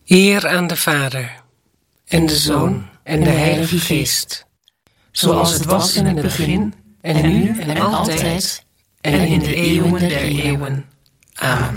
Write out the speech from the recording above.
Eer aan de Vader, en de Zoon, en de Heilige Geest. Zoals het was in het begin, en nu, en altijd, en in de eeuwen der eeuwen. Amen.